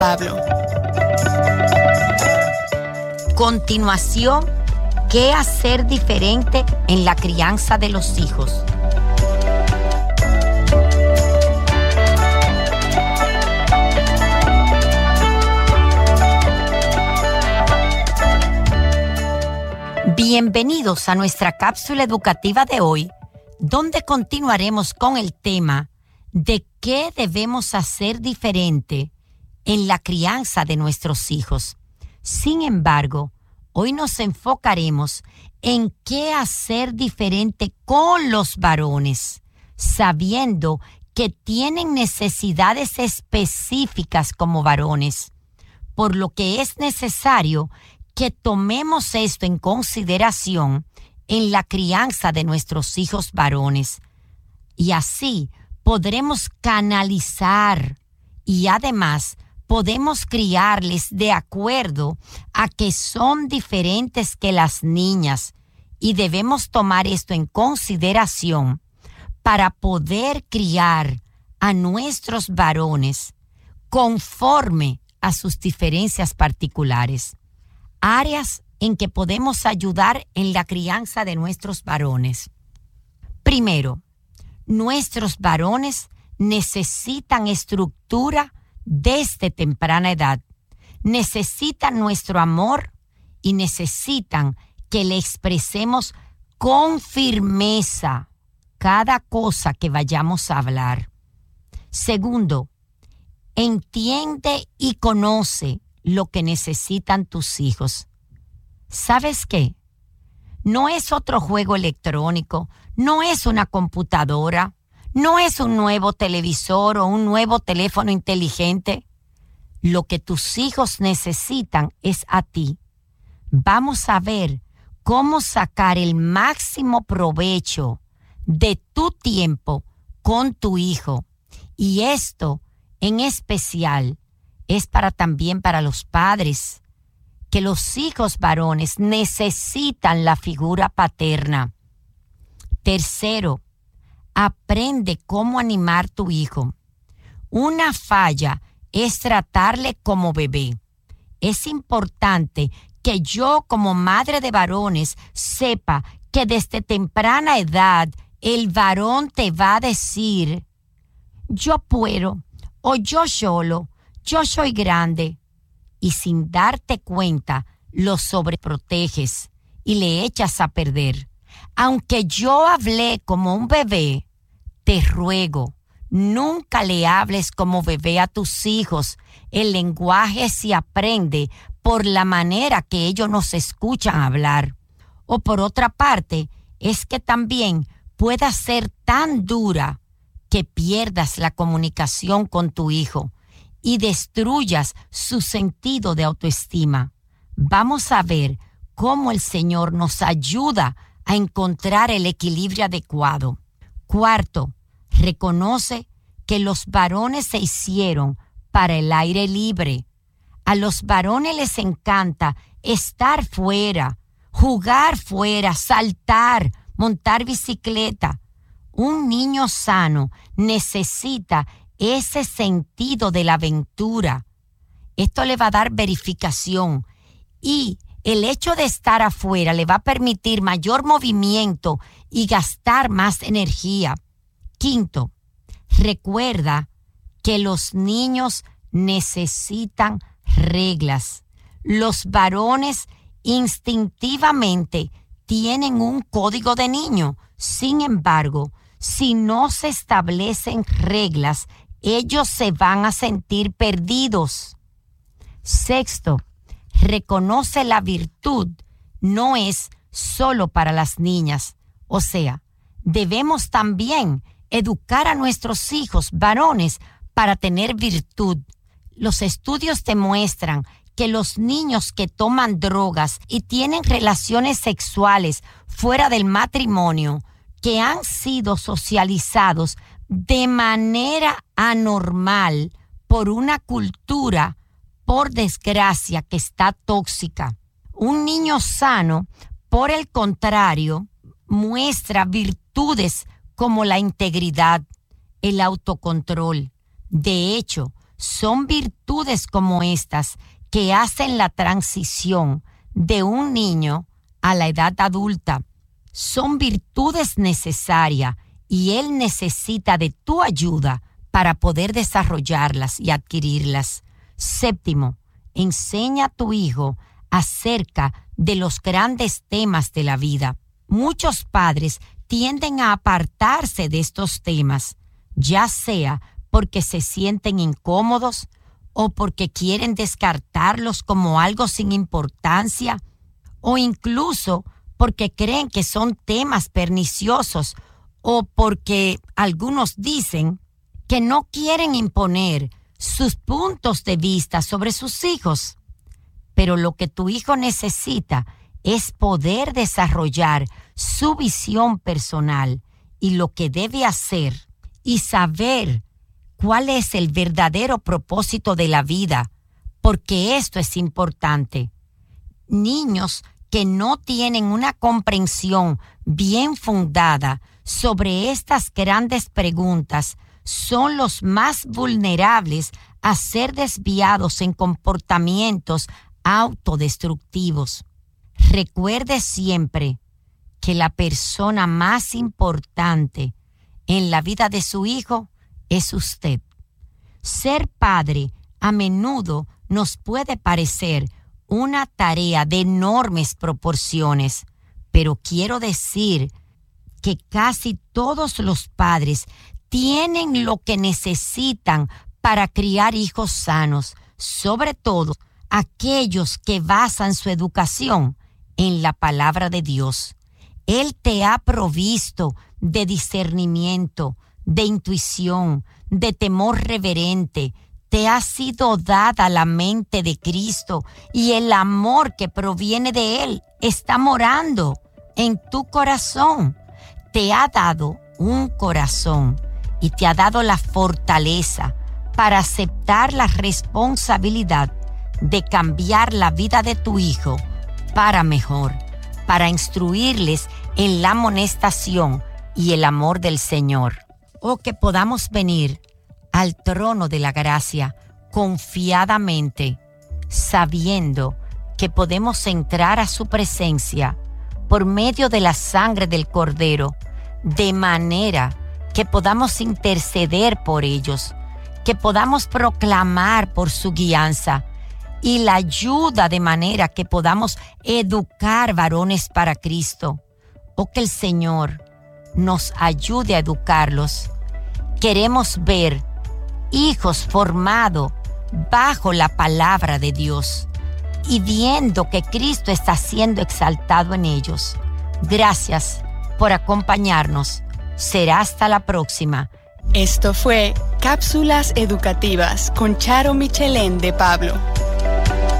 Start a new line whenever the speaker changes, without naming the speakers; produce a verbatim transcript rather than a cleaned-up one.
Pablo.
Continuación, ¿qué hacer diferente en la crianza de los hijos? Bienvenidos a nuestra cápsula educativa de hoy, donde continuaremos con el tema de qué debemos hacer diferente en la crianza de nuestros hijos. Sin embargo, hoy nos enfocaremos en qué hacer diferente con los varones, sabiendo que tienen necesidades específicas como varones, por lo que es necesario que tomemos esto en consideración en la crianza de nuestros hijos varones. Y así podremos canalizar y además podemos criarles de acuerdo a que son diferentes que las niñas, y debemos tomar esto en consideración para poder criar a nuestros varones conforme a sus diferencias particulares. Áreas en que podemos ayudar en la crianza de nuestros varones. Primero, nuestros varones necesitan estructura desde temprana edad. Necesitan nuestro amor y necesitan que le expresemos con firmeza cada cosa que vayamos a hablar. Segundo, entiende y conoce lo que necesitan tus hijos. ¿Sabes qué? No es otro juego electrónico, no es una computadora, no es un nuevo televisor o un nuevo teléfono inteligente. Lo que tus hijos necesitan es a ti. Vamos a ver cómo sacar el máximo provecho de tu tiempo con tu hijo. Y esto, en especial, es para también para los padres, que los hijos varones necesitan la figura paterna. Tercero, aprende cómo animar a tu hijo. Una falla es tratarle como bebé. Es importante que yo, como madre de varones, sepa que desde temprana edad el varón te va a decir: yo puedo, o yo solo, yo soy grande. Y sin darte cuenta, lo sobreproteges y le echas a perder. Aunque yo hablé como un bebé, te ruego, nunca le hables como bebé a tus hijos. El lenguaje se aprende por la manera que ellos nos escuchan hablar. O por otra parte, es que también pueda ser tan dura que pierdas la comunicación con tu hijo y destruyas su sentido de autoestima. Vamos a ver cómo el Señor nos ayuda a encontrar el equilibrio adecuado. Cuarto, reconoce que los varones se hicieron para el aire libre. A los varones les encanta estar fuera, jugar fuera, saltar, montar bicicleta. Un niño sano necesita ese sentido de la aventura. Esto le va a dar verificación y el hecho de estar afuera le va a permitir mayor movimiento y gastar más energía. Quinto, recuerda que los niños necesitan reglas. Los varones instintivamente tienen un código de niño. Sin embargo, si no se establecen reglas, ellos se van a sentir perdidos. Sexto, reconoce la virtud no es solo para las niñas. O sea, debemos también educar a nuestros hijos varones para tener virtud. Los estudios demuestran que los niños que toman drogas y tienen relaciones sexuales fuera del matrimonio, que han sido socializados de manera anormal por una cultura, por desgracia, que está tóxica. Un niño sano, por el contrario, muestra virtudes como la integridad, el autocontrol. De hecho, Son virtudes como estas que hacen la transición de un niño a la edad adulta. Son virtudes necesarias y él necesita de tu ayuda para poder desarrollarlas y adquirirlas. Séptimo, enseña a tu hijo acerca de los grandes temas de la vida. Muchos padres tienden a apartarse de estos temas, ya sea porque se sienten incómodos o porque quieren descartarlos como algo sin importancia, o incluso porque creen que son temas perniciosos, o porque algunos dicen que no quieren imponer sus puntos de vista sobre sus hijos. Pero lo que tu hijo necesita es poder desarrollar su visión personal y lo que debe hacer y saber cuál es el verdadero propósito de la vida, porque esto es importante. Niños que no tienen una comprensión bien fundada sobre estas grandes preguntas son los más vulnerables a ser desviados en comportamientos autodestructivos. Recuerde siempre que la persona más importante en la vida de su hijo es usted. Ser padre a menudo nos puede parecer una tarea de enormes proporciones, pero quiero decir que casi todos los padres tienen lo que necesitan para criar hijos sanos, sobre todo aquellos que basan su educación en la palabra de Dios. Él te ha provisto de discernimiento, de intuición, de temor reverente. Te ha sido dada la mente de Cristo y el amor que proviene de Él está morando en tu corazón. Te ha dado un corazón y te ha dado la fortaleza para aceptar la responsabilidad de cambiar la vida de tu hijo para mejor, para instruirles en la amonestación y el amor del Señor. O que podamos venir al trono de la gracia confiadamente, sabiendo que podemos entrar a su presencia por medio de la sangre del Cordero, de manera que podamos interceder por ellos, que podamos proclamar por su guianza y la ayuda, de manera que podamos educar varones para Cristo, o que el Señor nos ayude a educarlos. Queremos ver hijos formados bajo la palabra de Dios y viendo que Cristo está siendo exaltado en ellos. Gracias por acompañarnos. Será hasta la próxima.
Esto fue Cápsulas Educativas con Charo Michelén de Pablo.